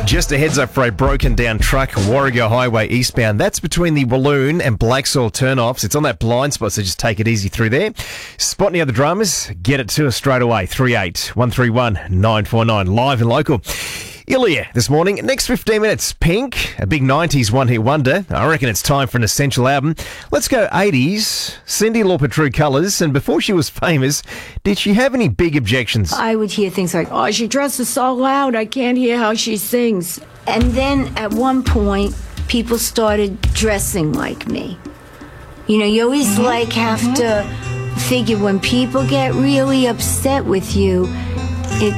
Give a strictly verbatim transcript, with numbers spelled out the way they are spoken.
Just a heads up for a broken down truck, Warrego Highway eastbound. That's between the Walloon and Blacksoil turnoffs. It's on that blind spot, so just take it easy through there. Spot any other dramas? Get it to us straight away. three eight one three one nine four nine. Live and local. Ilya this morning. Next fifteen minutes, Pink, a big nineties one-hit wonder. I reckon it's time for an essential album. Let's go eighties. Cyndi Lauper, True Colours. And before she was famous, did she have any big objections? I would hear things like, oh, she dresses so loud, I can't hear how she sings. And then at one point, people started dressing like me. You know, you always like have to figure when people get really upset with you,